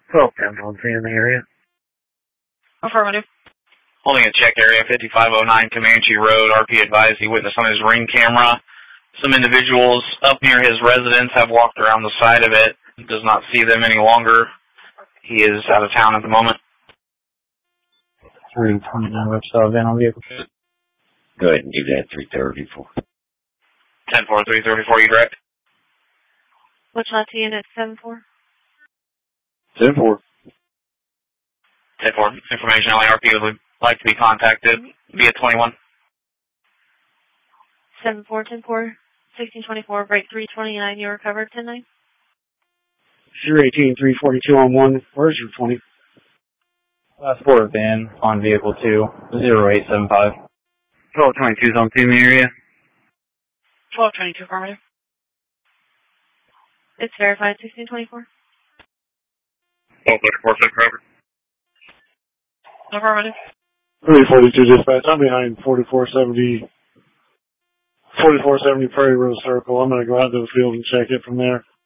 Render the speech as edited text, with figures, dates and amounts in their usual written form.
12-10-1-3 in the area. Affirmative. Holding a check area 5509 Comanche Road. RP advised he witnessed on his Ring camera. Some individuals up near his residence have walked around the side of it. He does not see them any longer. He is out of town at the moment. 329 Webster Van on vehicle. Go ahead and do that 334. 10-4, 334, you direct? What's left to unit 7-4? 7-4. 10-4, information LARP would like to be contacted via 21. 7-4, 10-4, 1624, break 329, you recovered 10-9? 018, 342 on 1, where's your 20? Last 4 van on vehicle 2, 0875. 1222 is on 2 in the area. 1222, affirmative. It's verified, 1624. 1234, recovered. Affirmative. 342 dispatch, I'm behind 4470 Prairie Road Circle. I'm going to go out to the field and check it from there.